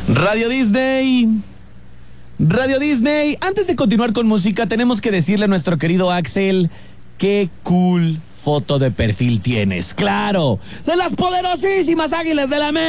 Radio Disney. Radio Disney. Antes de continuar con música, tenemos que decirle a nuestro querido Axel qué cool foto de perfil tienes. ¡Claro! ¡De las poderosísimas Águilas del la